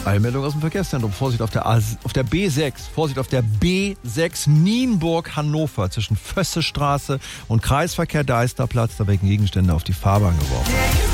Eilmeldung aus dem Verkehrszentrum. Vorsicht auf der B6. Vorsicht auf der B6 Nienburg-Hannover zwischen Vössestraße und Kreisverkehr Deisterplatz. Da werden Gegenstände auf die Fahrbahn geworfen.